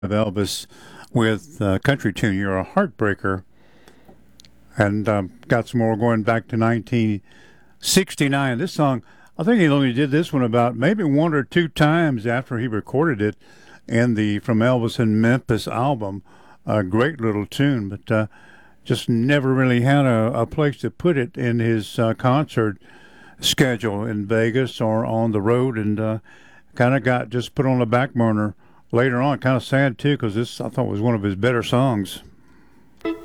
of Elvis with Country Tune. You're a Heartbreaker. And got some more going back to 1969. This song, I think he only did this one about maybe one or two times after he recorded it in the From Elvis in Memphis album. A great little tune, but just never really had a place to put it in his concert schedule in Vegas or on the road, and kind of got just put on the back burner later on. Kind of sad too, because this I thought was one of his better songs.